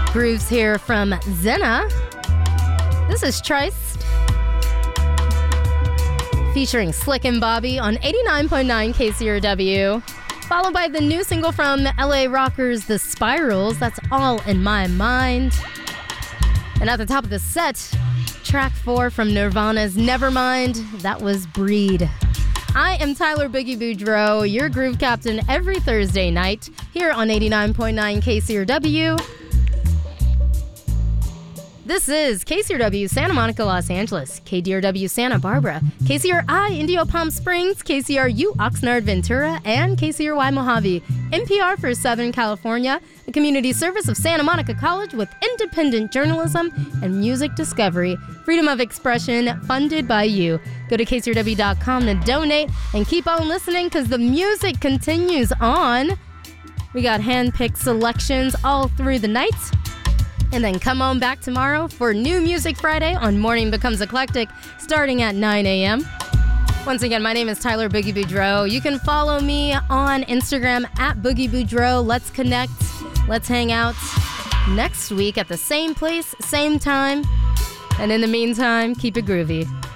Grooves here from Zena. This is Triced, featuring Slick and Bobby on 89.9 KCRW. Followed by the new single from LA Rockers, The Spirals, that's All in My Mind. And at the top of the set, track 4 from Nirvana's Nevermind, that was Breed. I am Tyler Boogie Boudreaux, your groove captain every Thursday night here on 89.9 KCRW. This is KCRW Santa Monica, Los Angeles, KDRW Santa Barbara, KCRI Indio Palm Springs, KCRU Oxnard Ventura, and KCRY Mojave. NPR for Southern California, a community service of Santa Monica College with independent journalism and music discovery. Freedom of expression funded by you. Go to KCRW.com to donate and keep on listening because the music continues on. We got hand-picked selections all through the night. And then come on back tomorrow for New Music Friday on Morning Becomes Eclectic, starting at 9 a.m. Once again, my name is Tyler Boogie Boudreaux. You can follow me on Instagram at Boogie Boudreaux. Let's connect. Let's hang out next week at the same place, same time. And in the meantime, keep it groovy.